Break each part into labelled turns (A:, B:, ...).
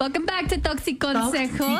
A: Welcome back to Toxic Consejos.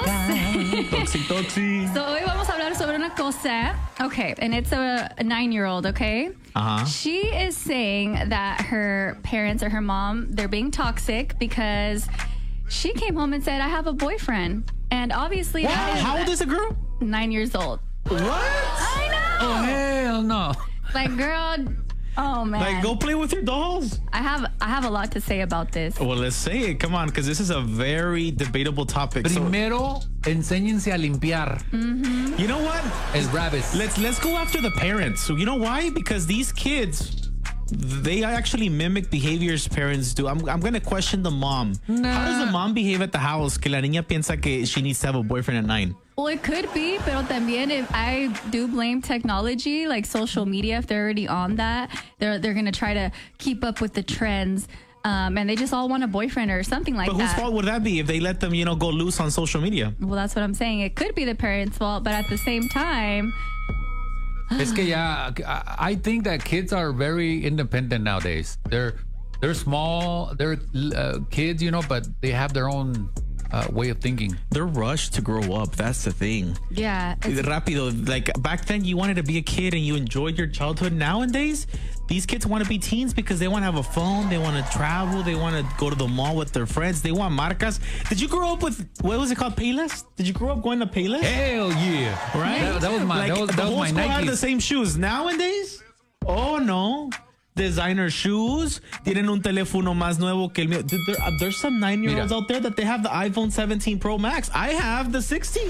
B: Toxi.
A: So hoy vamos a hablar sobre una cosa. Okay, and it's a 9-year-old, okay?
B: Uh-huh.
A: She is saying that her parents or her mom, they're being toxic because she came home and said, I have a boyfriend. And obviously...
B: How old is the girl?
A: 9 years old.
B: What?
A: I know!
C: Oh, hell no.
A: Like, girl... Oh, man.
B: Like, go play with your dolls.
A: I have a lot to say about this.
B: Well, let's say it. Come on, because this is a very debatable topic.
C: Primero, enséñense a limpiar.
A: Mm-hmm.
B: You know what?
C: El rabbits.
B: Let's go after the parents. So you know why? Because these kids, they actually mimic behaviors parents do. I'm going to question the mom.
C: Nah.
B: How does the mom behave at the house que la niña piensa que she needs to have a boyfriend at 9?
A: Well, it could be, pero también if I do blame technology, like social media, if they're already on that, they're going to try to keep up with the trends. And they just all want a boyfriend or something like
B: But
A: that.
B: whose fault would that be if they let them, go loose on social media?
A: Well, that's what I'm saying. It could be the parents' fault, but at the same time...
C: Es que ya, I think that kids are very independent nowadays. They're small, they're kids, but they have their own way of thinking.
B: They're rushed to grow up. That's the thing.
A: Yeah.
B: Rápido. Like back then, you wanted to be a kid and you enjoyed your childhood. Nowadays, these kids want to be teens because they want to have a phone. They want to travel. They want to go to the mall with their friends. They want marcas. Did you grow up with, what was it called? Payless? Did you grow up going to Payless?
C: Hell yeah.
B: Right?
C: That was my,
B: like,
C: that was my
B: school had
C: Nike.
B: the same shoes. Nowadays, oh no. Designer shoes. Tienen un teléfono más nuevo que el mío. Dude, there's some 9-year-olds out there that they have the iPhone 17 Pro Max. I have the 16.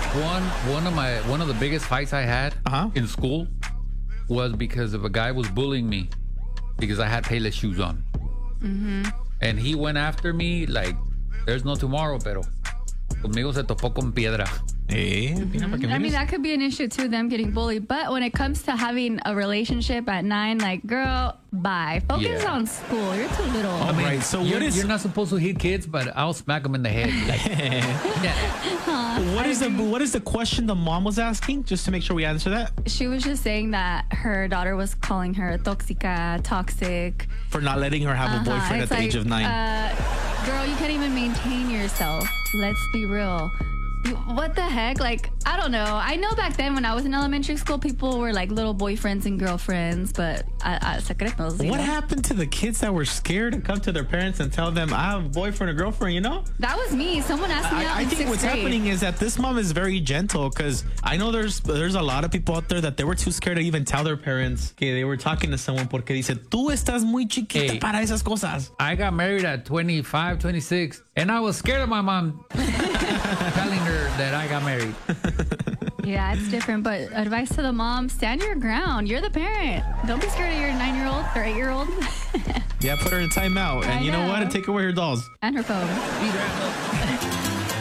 C: One of the biggest fights I had in school was because of a guy was bullying me because I had Payless shoes on. Mm-hmm. And he went after me like there's no tomorrow, pero conmigo se topó con piedra.
A: Mm-hmm. I mean, that could be an issue too, them getting bullied. But when it comes to having a relationship at 9, like, girl, bye. Focus on school. You're too little.
B: I mean, right. So
C: you're not supposed to hit kids, but I'll smack them in the head.
B: What is the question the mom was asking? Just to make sure we answer that.
A: She was just saying that her daughter was calling her toxica, toxic.
B: For not letting her have a boyfriend at the age of 9.
A: Girl, you can't even maintain yourself. Let's be real. What the heck? Like, I don't know. I know back then when I was in elementary school, people were like little boyfriends and girlfriends, but secretos.
B: What happened to the kids that were scared to come to their parents and tell them, I have a boyfriend or girlfriend,
A: That was me. Someone asked me out
B: I
A: in
B: think
A: 6th
B: what's
A: grade.
B: happening is that this mom is very gentle because I know there's a lot of people out there that they were too scared to even tell their parents que they were talking to someone porque dice, tú estás muy chiquita para esas cosas.
C: I got married at 25, 26, and I was scared of my mom telling her that I got married.
A: Yeah, it's different, but advice to the mom, stand your ground. You're the parent. Don't be scared of your 9-year-old or 8-year-old.
B: Yeah, put her in timeout. And you know what? And take away her dolls.
A: And her phone.